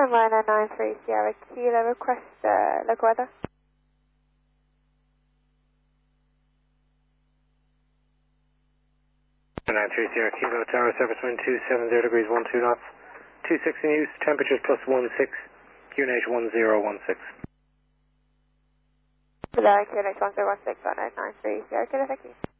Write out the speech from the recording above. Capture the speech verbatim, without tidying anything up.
Liner nine three Sierra Kilo, request uh, local weather. nine three Sierra Kilo, tower surface wind two seven zero degrees one two knots, two six in use, temperatures plus one six, Q N H one zero one six. Hello, Q N H one zero one six, nine three Sierra Kilo, thank you.